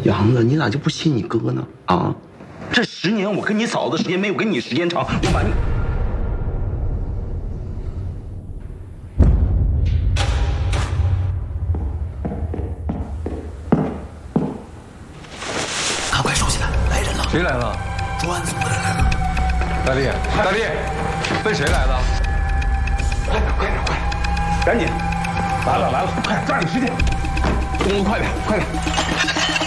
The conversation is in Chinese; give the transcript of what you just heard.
杨子，你咋就不信你哥呢？啊，这10年我跟你嫂子时间没有跟你时间长，我把你。 赶快收起来，来人了！ 谁来了？ 专案组的人来了。 大力，大力，问谁来了？ 快点，赶紧！来了，快点，抓紧时间！动作快点，快点！